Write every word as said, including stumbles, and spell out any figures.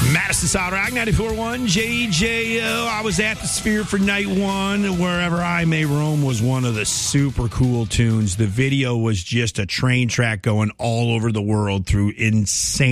Madison Solid Rock ninety-four point one J J O. I was at the Sphere for night one. Wherever I May Roam was one of the super cool tunes. The video was just a train track going all over the world through insane